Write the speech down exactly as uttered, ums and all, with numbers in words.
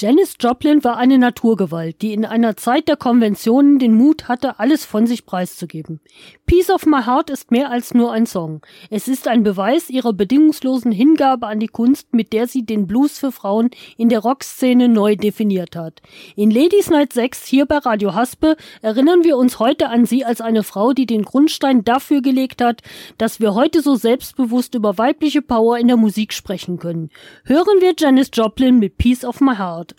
Janis Joplin war eine Naturgewalt, die in einer Zeit der Konventionen den Mut hatte, alles von sich preiszugeben. Piece of My Heart ist mehr als nur ein Song. Es ist ein Beweis ihrer bedingungslosen Hingabe an die Kunst, mit der sie den Blues für Frauen in der Rockszene neu definiert hat. In Ladies Night sechs hier bei Radio Haspe erinnern wir uns heute an sie als eine Frau, die den Grundstein dafür gelegt hat, dass wir heute so selbstbewusst über weibliche Power in der Musik sprechen können. Hören wir Janis Joplin mit Piece of My Heart.